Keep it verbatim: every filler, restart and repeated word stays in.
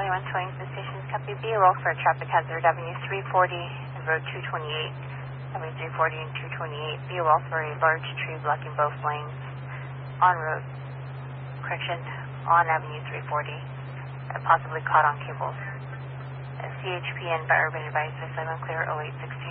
twenty-one towing to the station. Copy B. Roll for traffic hazard Avenue three forty and Road two twenty-eight. Avenue three forty and two twenty-eight. B. Roll for a large tree blocking both lanes on road. Correction, on Avenue three forty. Uh, possibly caught on cables. Uh, C H P N by Urban Advisory seven clear oh eight sixteen.